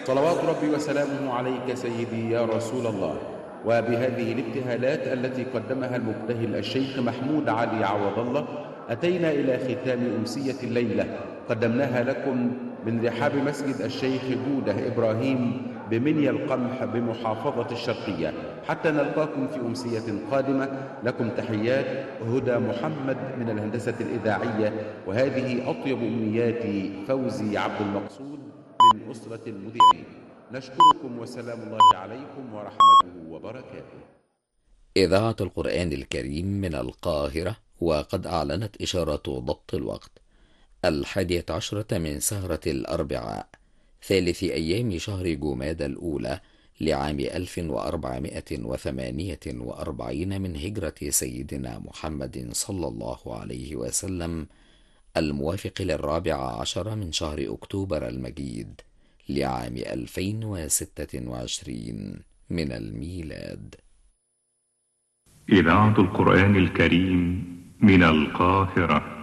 صلوات ربي وسلامه عليك سيدي يا رسول الله. وبهذه الابتهالات التي قدمها المبتهل الشيخ محمود علي عوض الله أتينا إلى ختام أمسية الليلة، قدمناها لكم من رحاب مسجد الشيخ جودة إبراهيم بمنيا القمح بمحافظة الشرقية. حتى نلقاكم في أمسية قادمة، لكم تحيات هدى محمد من الهندسة الإذاعية، وهذه أطيب أمنياتي فوزي عبد المقصود من أسرة المذيعين. نشكركم وسلام الله عليكم ورحمته وبركاته. إذاعة القرآن الكريم من القاهرة، وقد أعلنت إشارة ضبط الوقت 11 من سهرة الأربعاء، ثالث أيام شهر جمادى الأولى لعام 1448 من هجرة سيدنا محمد صلى الله عليه وسلم، الموافق 14 من شهر أكتوبر المجيد لعام 2026 من الميلاد. إذاعة القرآن الكريم من القاهرة.